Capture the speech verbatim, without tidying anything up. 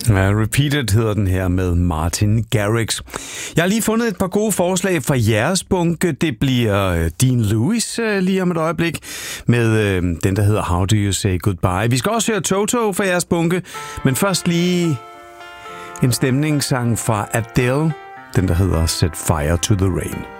Ja, Repeated hedder den her med Martin Garrix. Jeg har lige fundet et par gode forslag fra jeres bunke. Det bliver Dean Lewis lige om et øjeblik med øh, den, der hedder How Do You Say Goodbye. Vi skal også høre Toto fra jeres bunke, men først lige en stemningssang fra Adele, den der hedder Set Fire to the Rain.